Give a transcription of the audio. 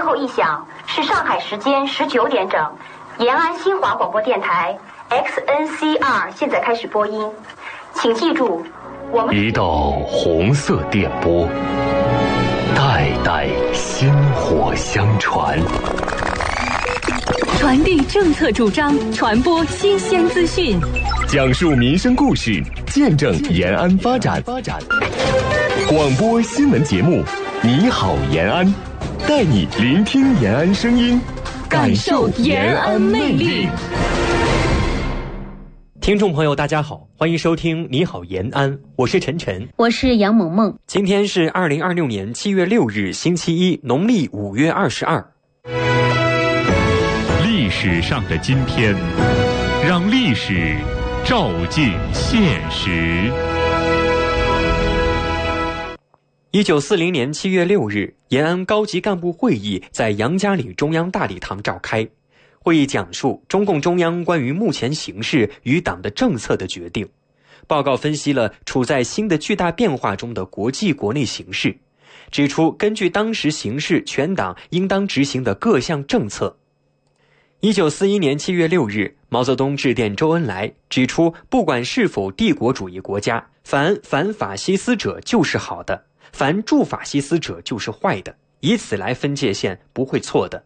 后一响是上海时间19点整，延安新华广播电台 XNCR 现在开始播音，请记住，我们一道红色电波，代代薪火相传， 传递政策主张，传播新鲜资讯， 讲述民生故事，见证延安发展。广播新闻节目，你好延安，带你聆听延安声音，感受延安魅力。 听众朋友大家好，欢迎收听你好延安，我是晨晨， 我是杨萌萌。 今天是2026年7月6日星期一，农历5月22。 历史上的今天，让历史照进现实。 1940年7月6日，延安高级干部会议在杨家岭中央大礼堂召开。会议讲述中共中央关于目前形势与党的政策的决定。报告分析了处在新的巨大变化中的国际国内形势，指出根据当时形势，全党应当执行的各项政策。1941年7月6日，毛泽东致电周恩来，指出不管是否帝国主义国家，凡反法西斯者就是好的，凡助法西斯者就是坏的，以此来分界线不会错的。